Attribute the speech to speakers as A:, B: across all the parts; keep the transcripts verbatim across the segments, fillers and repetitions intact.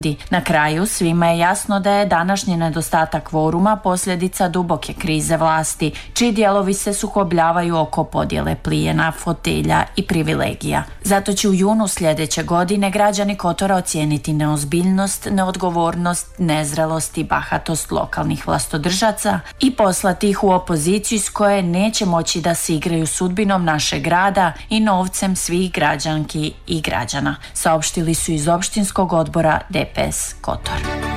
A: Na kraju svima je jasno da je današnji nedostatak kvoruma posljedica duboke krize vlasti, čiji dijelovi se sukobljavaju oko podjele plijena, fotelja i privilegija. Zato će u junu sljedeće godine građani Kotora ocijeniti neozbiljnost, neodgovornost, nezrelost i bahatost lokalnih vlastodržaca i poslati ih u opoziciju s koje neće moći da se igraju sudbinom našeg grada i novcem svih građanki i građana, saopštili su iz opštinskog odbora D P S Kotor.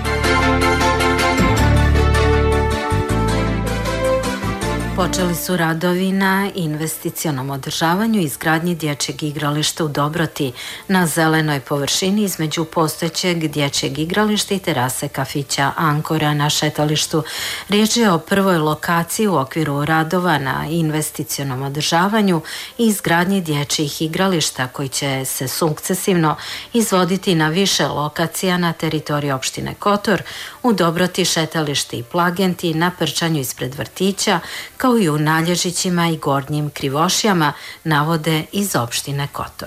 B: Počeli su radovi na investicionom održavanju i izgradnji dječjeg igrališta u Dobroti na zelenoj površini između postojećeg dječjeg igrališta i terase kafića Ankora na šetalištu. Riječ je o prvoj lokaciji u okviru radova na investicionom održavanju i izgradnji dječjih igrališta koji će se sukcesivno izvoditi na više lokacija na teritoriji opštine Kotor, u Dobroti, šetališti i Plagenti, na Prčanju ispred vrtića, kao i u Nalježićima i Gornjim Krivošijama, navode iz opštine Kotor.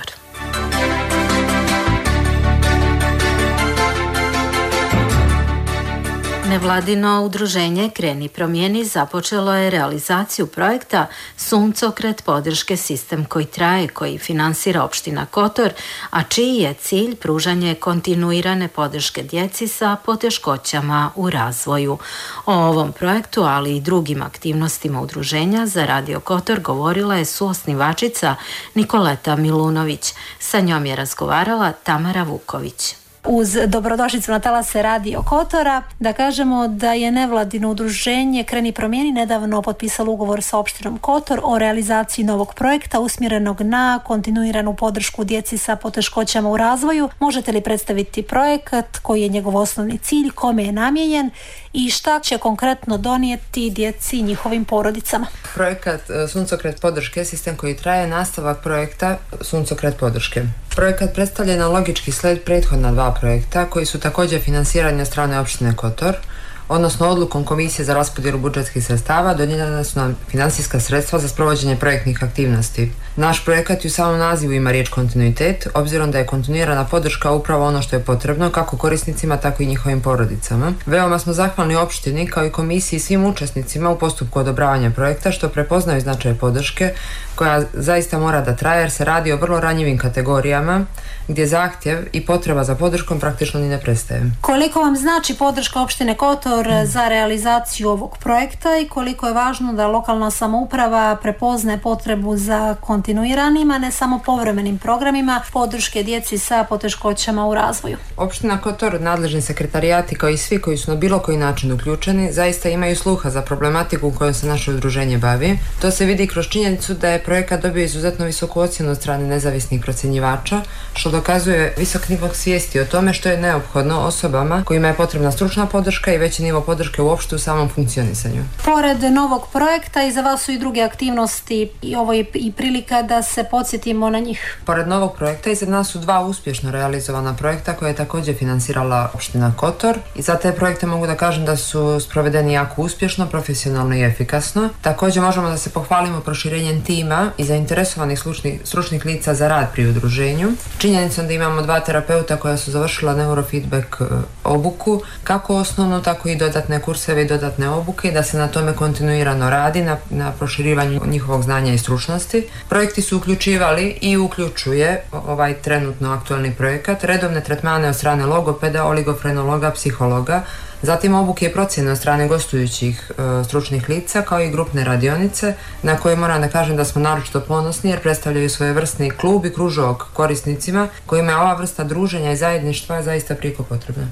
B: Nevladino udruženje Kreni promijeni započelo je realizaciju projekta Suncokret podrške sistem koji traje, koji finansira opština Kotor, a čiji je cilj pružanje kontinuirane podrške djeci sa poteškoćama u razvoju. O ovom projektu, ali i drugim aktivnostima udruženja za Radio Kotor govorila je suosnivačica Nikoleta Milunović. Sa njom je razgovarala Tamara Vuković.
C: Uz dobrodošlicu na talase Radio Kotora da kažemo da je nevladino udruženje Kreni promijeni nedavno potpisalo ugovor sa opštinom Kotor o realizaciji novog projekta usmjerenog na kontinuiranu podršku djeci sa poteškoćama u razvoju. Možete li predstaviti projekat, koji je njegov osnovni cilj, kome je namijenjen i šta će konkretno donijeti djeci i njihovim porodicama?
D: Projekat Suncokret podrške, sistem koji traje, nastavak projekta Suncokret podrške. Projekat predstavlja na logički sled prethodna dva projekta koji su također finansirani od strane opštine Kotor, odnosno odlukom Komisije za raspodjelu budžetskih sredstava dodijeljena su nam financijska sredstva za sprovođenje projektnih aktivnosti. Naš projekat u samom nazivu ima riječ kontinuitet, obzirom da je kontinuirana podrška upravo ono što je potrebno kako korisnicima, tako i njihovim porodicama. Veoma smo zahvalni opštini kao i komisiji i svim učesnicima u postupku odobravanja projekta što prepoznaju značaj podrške koja zaista mora da traje jer se radi o vrlo ranjivim kategorijama gdje zahtjev i potreba za podrškom praktično ni ne prestaje.
C: Koliko vam znači podrška opštine Kotor za realizaciju ovog projekta i koliko je važno da lokalna samouprava prepoznaje potrebu za kontinuiranim, a ne samo povremenim programima podrške djeci sa poteškoćama u razvoju?
D: Opština Kotor, nadležni sekretarijati kao i svi koji su na bilo koji način uključeni zaista imaju sluha za problematiku kojom se naše udruženje bavi. To se vidi kroz činjenicu da je projekat dobio izuzetno visoku ocjenu od strane nezavisnih procjenjivača, što dokazuje visok nivo svijesti o tome što je neophodno osobama kojima je potrebna stručna podrška i veći nivo podrške uopšte u samom funkcionisanju.
C: Pored novog projekta iza vas su i druge aktivnosti i ovo je i prilika da se podsjetimo na njih.
D: Pored novog projekta iza nas su dva uspješno realizovana projekta koje je također finansirala opština Kotor i za te projekte mogu da kažem da su sprovedeni jako uspješno, profesionalno i efikasno. Također možemo da se pohvalimo proširenjem tima i zainteresovanih slučnih, stručnih lica za rad pri udruženju. Činjenicom da imamo dva terapeuta koja su završila neurofeedback obuku, kako osnovnu, tako i dodatne kurseve i dodatne obuke i da se na tome kontinuirano radi, na, na proširivanju njihovog znanja i stručnosti. Projekti su uključivali i uključuje ovaj trenutno aktualni projekat, redovne tretmane od strane logopeda, oligofrenologa, psihologa, zatim obuke i procjene od strane gostujućih e, stručnih lica, kao i grupne radionice na koje moram da kažem da smo naročito ponosni jer predstavljaju svojevrsni klub i kružok korisnicima kojima je ova vrsta druženja i zajedništva zaista prijeko potrebna.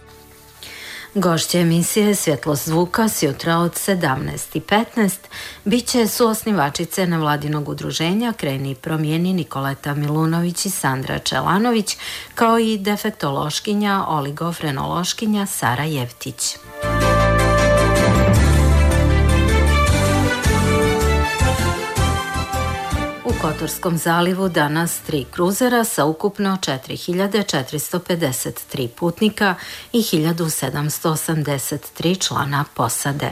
B: Gošće emisije Svjetlost zvuka s jutra od sedamnaest i petnaest bit će suosnivačice nevladinog udruženja Kreni promijeni Nikoleta Milunović i Sandra Čelanović, kao i defektološkinja, oligofrenološkinja Sara Jevtić. U Kotorskom zalivu danas tri kruzera sa ukupno četiri hiljade četiristo pedeset tri putnika i hiljadu sedamsto osamdeset tri člana posade.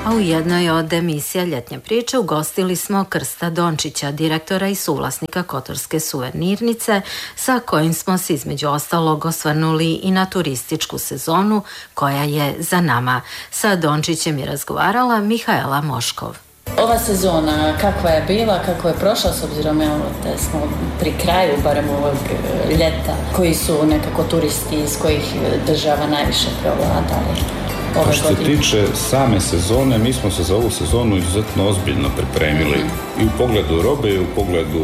B: A u jednoj od emisija Ljetnje priče ugostili smo Krsta Dončića, direktora i suvlasnika Kotorske suvenirnice, sa kojim smo se između ostalog osvrnuli i na turističku sezonu koja je za nama. Sa Dončićem je razgovarala Mihaela Moškov.
A: Ova sezona kakva je bila, kako je prošla, s obzirom da smo pri kraju barem ovog ljeta, koji su nekako turisti iz kojih država najviše prevladali?
E: Pa što se tiče same sezone, mi smo se za ovu sezonu izuzetno ozbiljno pripremili i u pogledu robe i u pogledu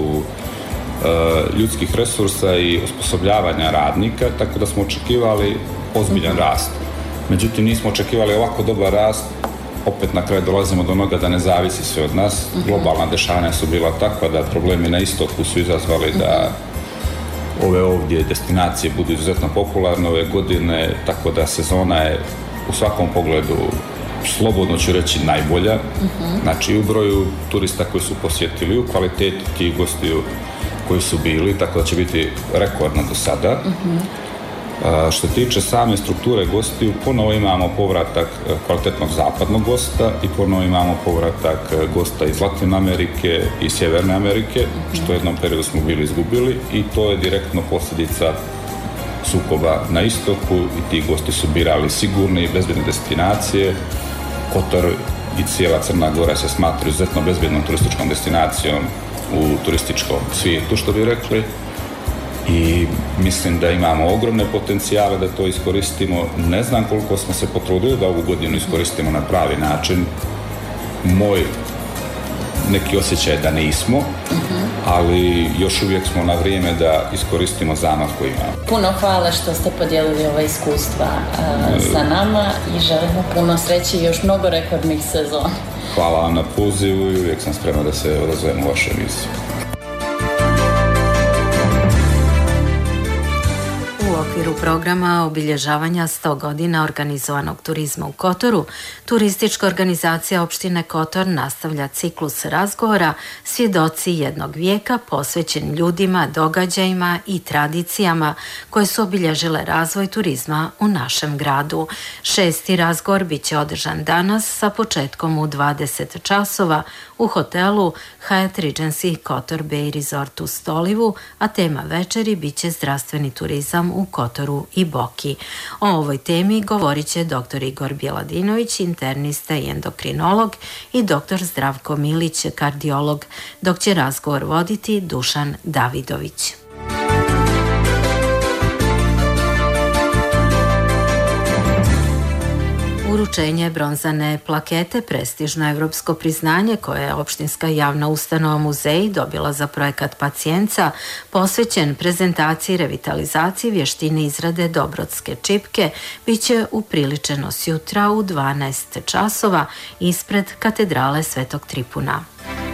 E: uh, ljudskih resursa i osposobljavanja radnika, tako da smo očekivali ozbiljan rast. Međutim, nismo očekivali ovako dobar rast. Opet na kraju dolazimo do onoga da ne zavisi sve od nas. Globalna dešavanja su bila takva da problemi na istoku su izazvali da ove ovdje destinacije budu izuzetno popularne ove godine, tako da sezona je u svakom pogledu, slobodno ću reći, najbolja. Uh-huh. Znači, u broju turista koji su posjetili, u kvaliteti tih gostiju koji su bili, tako da će biti rekordno do sada. Uh-huh. A, što tiče same strukture gostiju, ponovo imamo povratak kvalitetnog zapadnog gosta i ponovo imamo povratak gosta iz Latine Amerike i Sjeverne Amerike, uh-huh. što u jednom periodu smo bili izgubili i to je direktno posljedica sukoba na istoku i ti gosti su birali sigurne i bezbjedne destinacije. Kotor i cijela Crna Gora se smatraju izuzetno bezbjednom turističkom destinacijom u turističkom svijetu, što bi rekli. I mislim da imamo ogromne potencijale da to iskoristimo. Ne znam koliko smo se potrudili da ovu godinu iskoristimo na pravi način. Moj neki osjećaj da nismo, uh-huh. ali još uvijek smo na vrijeme da iskoristimo zamah koji imamo.
A: Puno hvala što ste podijelili ova iskustva uh, sa nama i želimo puno sreće i još mnogo rekordnih sezona.
E: Hvala vam na pozivu i uvijek sam spreman da se odazovem u vašu emisiju.
B: U okviru programa obilježavanja sto godina organizovanog turizma u Kotoru, turistička organizacija opštine Kotor nastavlja ciklus razgovora Svjedoci jednog vijeka posvećen ljudima, događajima i tradicijama koje su obilježile razvoj turizma u našem gradu. Šesti razgovor bit će održan danas sa početkom u dvadeset časova u hotelu Hyatt Regency Kotor Bay Resort u Stolivu, a tema večeri bit će zdravstveni turizam u Kotoru i Boki. O ovoj temi govorit će doktor Igor Bjeladinović, internista i endokrinolog, i doktor Zdravko Milić, kardiolog, dok će razgovor voditi Dušan Davidović. Uručenje bronzane plakete, prestižno evropsko priznanje koje je opštinska javna ustanova Muzeji dobila za projekat Pacijenca, posvećen prezentaciji revitalizaciji vještine izrade Dobrotske čipke, bit će upriličeno sjutra u dvanaest časova ispred katedrale Svetog Tripuna.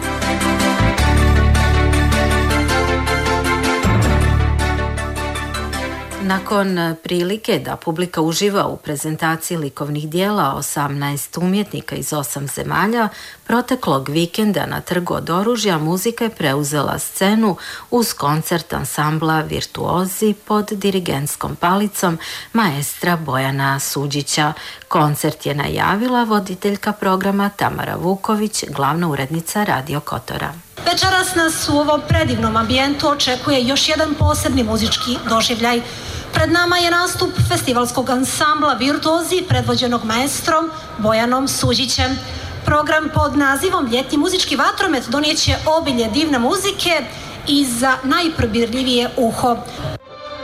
B: Nakon prilike da publika uživa u prezentaciji likovnih dijela osamnaest umjetnika iz osam zemalja, proteklog vikenda na Trgu od oružja muzika je preuzela scenu uz koncert ansambla Virtuozi pod dirigentskom palicom maestra Bojana Suđića. Koncert je najavila voditeljka programa Tamara Vuković, glavna urednica Radio Kotora.
C: Večeras nas u ovom predivnom ambijentu očekuje još jedan posebni muzički doživljaj. Pred nama je nastup festivalskog ansambla Virtuozi predvođenog maestrom Bojanom Suđićem. Program pod nazivom Ljetni muzički vatromet donijeće obilje divne muzike i za najprobirljivije uho.